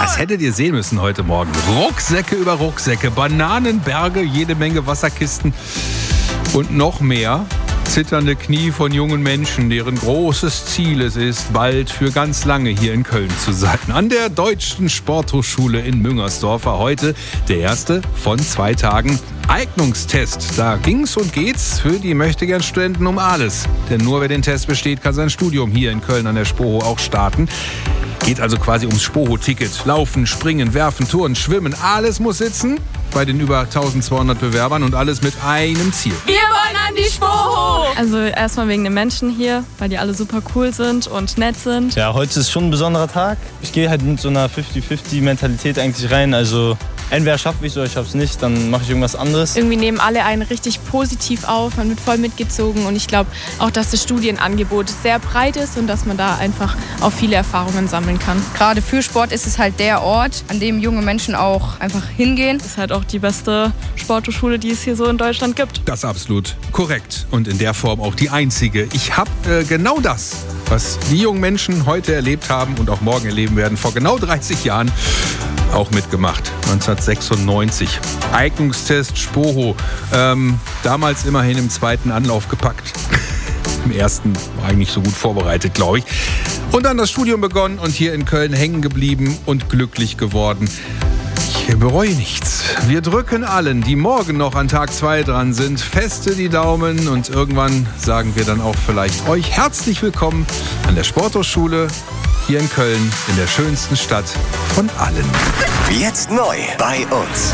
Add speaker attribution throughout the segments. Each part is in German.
Speaker 1: Das hättet ihr sehen müssen heute Morgen. Rucksäcke über Rucksäcke, Bananenberge, jede Menge Wasserkisten und noch mehr. Zitternde Knie von jungen Menschen, deren großes Ziel es ist, bald für ganz lange hier in Köln zu sein. An der Deutschen Sporthochschule in Müngersdorf war heute der erste von 2 Tagen Eignungstest. Da ging's und geht's für die Möchtegern-Studenten um alles. Denn nur wer den Test besteht, kann sein Studium hier in Köln an der Spoho auch starten. Geht also quasi ums Spoho-Ticket. Laufen, springen, werfen, turnen, schwimmen, alles muss sitzen bei den über 1200 Bewerbern und alles mit einem Ziel.
Speaker 2: Wir wollen an die Spoho!
Speaker 3: Also erstmal wegen den Menschen hier, weil die alle super cool sind und nett sind.
Speaker 4: Ja, heute ist schon ein besonderer Tag. Ich gehe halt mit so einer 50-50-Mentalität eigentlich rein. Also entweder schaffe ich es oder ich schaffe es nicht, dann mache ich irgendwas anderes.
Speaker 3: Irgendwie nehmen alle einen richtig positiv auf, man wird voll mitgezogen und ich glaube auch, dass das Studienangebot sehr breit ist und dass man da einfach auch viele Erfahrungen sammeln kann.
Speaker 5: Gerade für Sport ist es halt der Ort, an dem junge Menschen auch einfach hingehen.
Speaker 3: Das ist halt auch die beste Sporthochschule, die es hier so in Deutschland gibt.
Speaker 1: Das ist absolut korrekt und in der Form auch die einzige. Ich habe genau das, was die jungen Menschen heute erlebt haben und auch morgen erleben werden, vor genau 30 Jahren auch mitgemacht. 1996. Eignungstest Spoho. Damals immerhin im 2. Anlauf gepackt. Im 1. war eigentlich so gut vorbereitet, glaube ich. Und dann das Studium begonnen und hier in Köln hängen geblieben und glücklich geworden. Ich bereue nichts. Wir drücken allen, die morgen noch an Tag 2 dran sind, feste die Daumen und irgendwann sagen wir dann auch vielleicht euch herzlich willkommen an der Sporthochschule hier in Köln, in der schönsten Stadt von allen.
Speaker 6: Jetzt neu bei uns.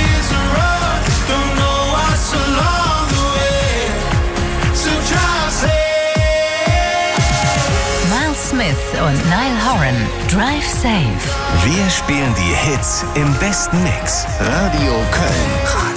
Speaker 7: Miles Smith und Niall Horan, Drive Safe.
Speaker 6: Wir spielen die Hits im besten Mix. Radio Köln.